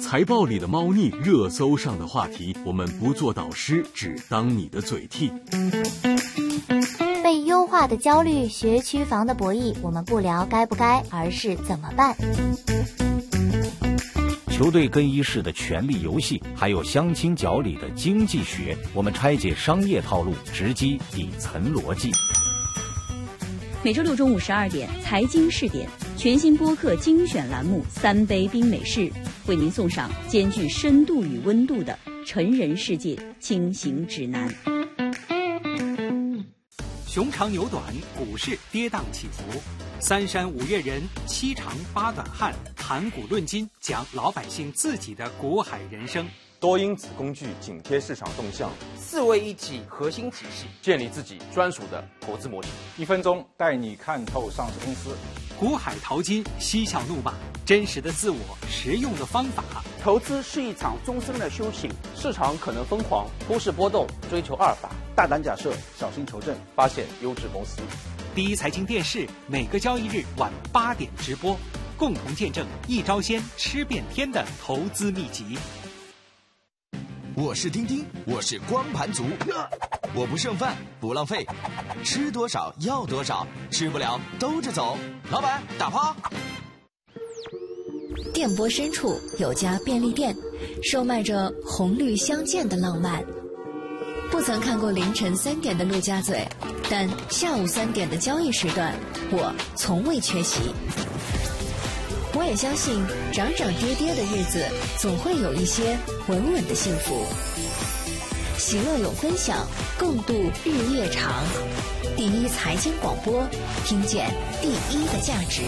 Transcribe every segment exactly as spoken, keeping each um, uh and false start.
财报里的猫腻，热搜上的话题，我们不做导师，只当你的嘴替。 被优化的焦虑，学区房的博弈，我们不聊该不该，而是怎么办。 球队更衣室的权力游戏，还有相亲角里的经济学，我们拆解商业套路，直击底层逻辑。 每周六中午十二点，财经试点全新播客精选栏目《三杯冰美式》，为您送上兼具深度与温度的成人世界轻行指南。 熊长牛短，股市跌宕起伏，三山五岳人，七长八短汉，谈股论金，讲老百姓自己的股海人生。 多因子工具紧贴市场动向， 四位一体核心体系， 建立自己专属的投资模型。 一分钟带你看透上市公司。 股海淘金，嬉笑怒骂，真实的自我，实用的方法。 投资是一场终身的修行， 市场可能疯狂，股市波动，追求阿尔法， 大胆假设，小心求证， 发现优质公司。 第一财经电视每个交易日晚八点直播，共同见证一招鲜吃遍天的投资秘籍。 我是丁丁，我是光盘族，我不剩饭不浪费，吃多少要多少，吃不了兜着走。老板打趴。 电波深处有家便利店，售卖着红绿相间的浪漫。不曾看过凌晨三点的陆家嘴，但下午三点的交易时段，我从未缺席。我也相信涨涨跌跌的日子总会有一些稳稳的幸福。喜乐有分享，共度日夜长。第一财经广播，听见第一的价值。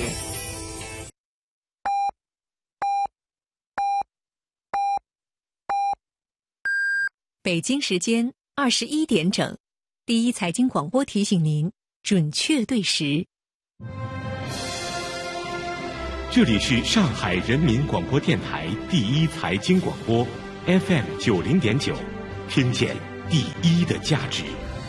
北京时间二十一点整，第一财经广播提醒您准确对时。 这里是上海人民广播电台第一财经广播 F M 九零点九，听见第一的价值。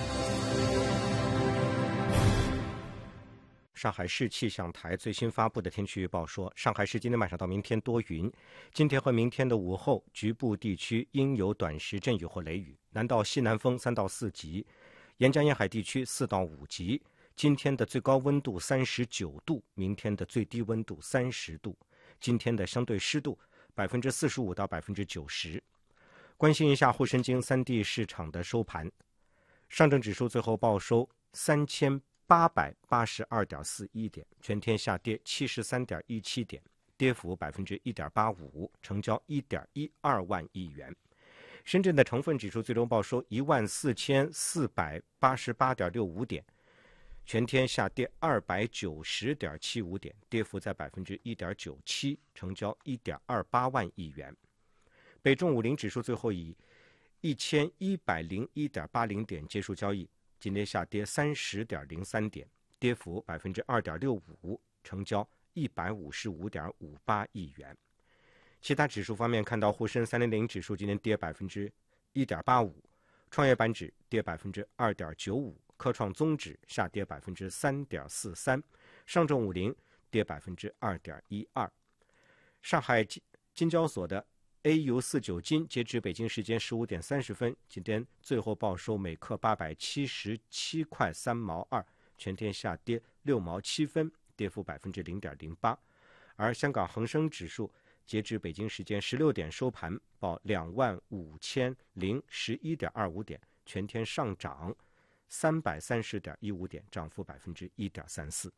上海市气象台最新发布的天气预报说，上海市今天晚上到明天多云，今天和明天的午后局部地区应有短时阵雨或雷雨，南到西南风三到四级，沿江沿海地区四到五级。今天的最高温度三十九度，明天的最低温度三十度，今天的相对湿度百分之四十五到百分之九十。关心一下沪深京三地市场的收盘，上证指数最后报收三千八百八十二点四一点，全天下跌七十三点一七点，跌幅百分之一点八五，成交一点一二万亿元。深圳的成分指数最终报收一万四千四百八十八点六五点。全天下跌二百九十点七五点，跌幅在百分之一点九七，成交一点二八万亿元。北重五零指数最后以一千一百零一点八零点结束交易，今天下跌三十点零三点，跌幅百分之二点六五，成交一百五十五点五八亿元。其他指数方面，看到沪深三零零指数今天跌百分之一点八五，创业板指跌百分之二点九五。科创综指下跌百分之三点四三，上证五零跌百分之二点一二。上海金交所的 A 五四九金截至北京时间十五点三十分，今天最后报收每克八百七十七块三毛二，全天下跌六毛七分，跌幅百分之零点零八。而香港恒生指数截至北京时间十六点收盘报两万五千零十一点二五点，全天上涨三百三十点一五点，涨幅百分之一点三四。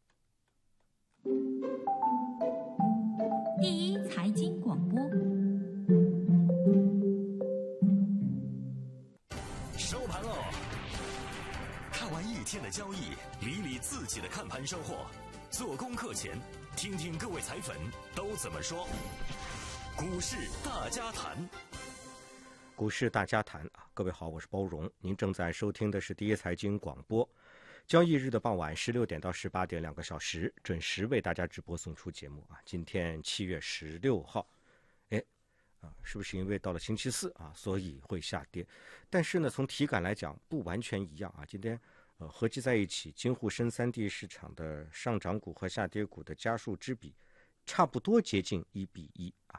第一财经广播， 收盘喽！看完一天的交易，理理自己的看盘收获。做功课前，听听各位财粉都怎么说。股市大家谈。 股市大家谈啊，各位好，我是包荣，您正在收听的是第一财经广播。交易日的傍晚十六点到十八点两个小时，准时为大家直播送出节目啊。今天七月十六号，哎，啊，是不是因为到了星期四啊，所以会下跌？但是呢，从体感来讲，不完全一样啊。今天呃合计在一起，京沪深三地市场的上涨股和下跌股的家数之比，差不多接近一比一啊。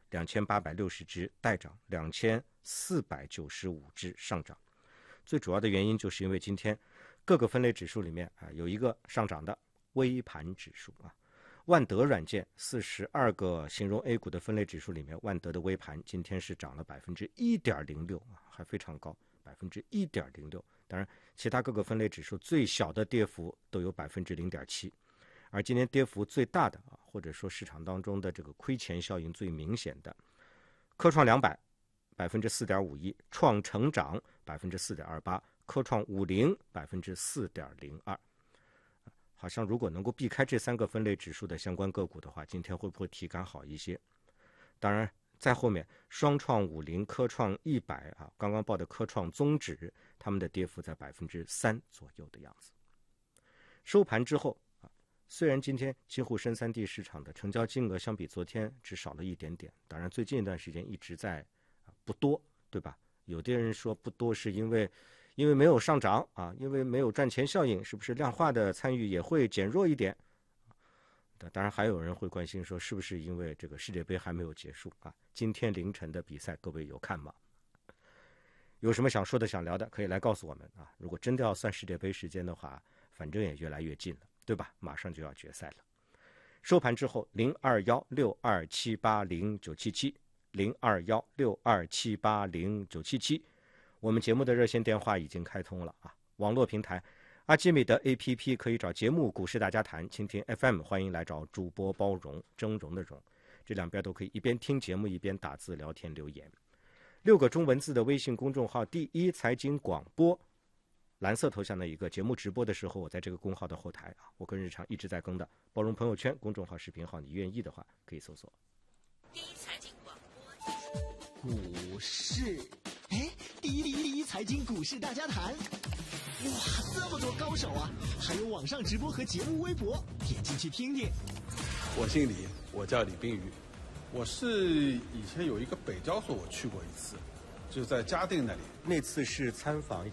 两千八百六十只带涨，两千四百九十五只上涨。最主要的原因就是因为今天各个分类指数里面啊有一个上涨的微盘指数啊。万德软件四十二个形容 A 股的分类指数里面，万德的微盘今天是涨了百分之一点零六啊，还非常高，百分之一点零六。当然，其他各个分类指数最小的跌幅都有百分之零点七，而今天跌幅最大的啊，或者说市场当中的这个亏钱效应最明显的，科创两百百分之四点五一，创成长百分之四点二八，科创五零百分之四点零二。好像如果能够避开这三个分类指数的相关个股的话，今天会不会体感好一些？当然，在后面双创五零、科创一百啊，刚刚报的科创综指，他们的跌幅在百分之三左右的样子。收盘之后啊，虽然今天几乎深三地市场的成交金额相比昨天只少了一点点，当然最近一段时间一直在啊不多，对吧？有的人说不多是因为。因为没有上涨啊，因为没有赚钱效应，是不是量化的参与也会减弱一点？当然还有人会关心说，是不是因为这个世界杯还没有结束啊？今天凌晨的比赛各位有看吗？有什么想说的想聊的可以来告诉我们啊。如果真的要算世界杯时间的话，反正也越来越近了，对吧？马上就要决赛了。收盘之后零二幺六二七八零九七七 零二幺六二七八零九七七，我们节目的热线电话已经开通了啊！网络平台阿基米德 A P P 可以找节目股市大家谈，蜻蜓 F M 欢迎来找主播包容，峥嵘的嵘，这两边都可以一边听节目一边打字聊天留言。六个中文字的微信公众号第一财经广播，蓝色头像的一个节目直播的时候，我在这个公号的后台啊，我跟日常一直在更的包容朋友圈公众号视频号，你愿意的话可以搜索第一财经广播股市。哎，第一第一第一财经股市大家谈，哇，这么多高手啊！还有网上直播和节目微博，点进去听听。 我姓李，我叫李冰瑜，我是以前有一个北交所我去过一次，就在嘉定那里。 那次是参访一